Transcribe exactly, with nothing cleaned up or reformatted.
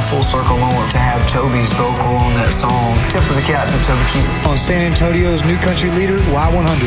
full circle moment to have Toby's vocal on that song. Tip of the cap to Toby Keith. On San Antonio's new country leader, Y one hundred.